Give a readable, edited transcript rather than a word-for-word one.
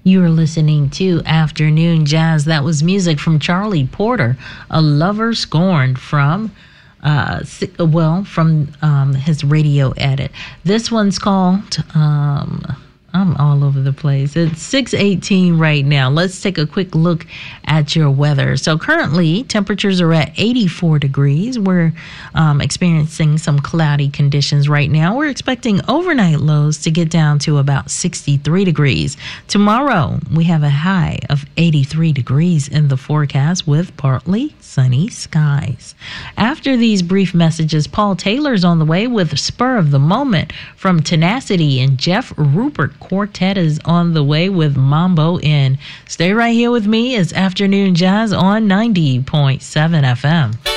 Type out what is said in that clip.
You're listening to Afternoon Jazz. That was music from Charlie Porter, A Lover Scorned, from his radio edit. This one's called I'm all over the place. It's 6:18 right now. Let's take a quick look at your weather. So currently, temperatures are at 84 degrees. We're experiencing some cloudy conditions right now. We're expecting overnight lows to get down to about 63 degrees. Tomorrow, we have a high of 83 degrees in the forecast with partly sunny skies. After these brief messages, Paul Taylor's on the way with Spur of the Moment from Tenacity, and Jeff Rupert Quartet is on the way with Mambo In. Stay right here with me. It's Afternoon Jazz on 90.7 FM.